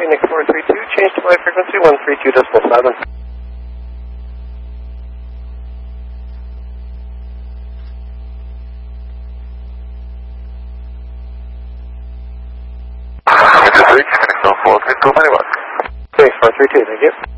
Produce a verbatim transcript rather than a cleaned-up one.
Phoenix four three two, change to flight frequency one three two decimal seven. Phoenix four three two, very well. Phoenix four three two, thank you.